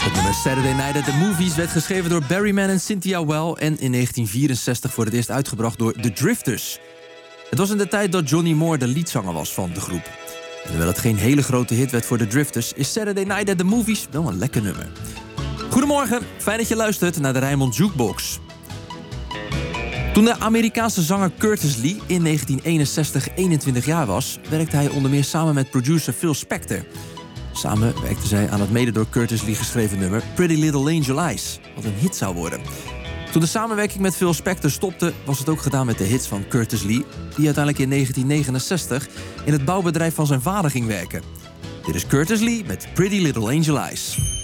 Het nummer Saturday Night at the Movies werd geschreven door Barry Mann en Cynthia Well en in 1964 voor het eerst uitgebracht door The Drifters. Het was in de tijd dat Johnny Moore de leadzanger was van de groep. En hoewel het geen hele grote hit werd voor The Drifters, is Saturday Night at the Movies wel een lekker nummer. Goedemorgen, fijn dat je luistert naar de Rijnmond Jukebox. Toen de Amerikaanse zanger Curtis Lee in 1961 21 jaar was, werkte hij onder meer samen met producer Phil Spector. Samen werkten zij aan het mede door Curtis Lee geschreven nummer Pretty Little Angel Eyes, wat een hit zou worden. Toen de samenwerking met Phil Spector stopte, was het ook gedaan met de hits van Curtis Lee, die uiteindelijk in 1969 in het bouwbedrijf van zijn vader ging werken. Dit is Curtis Lee met Pretty Little Angel Eyes.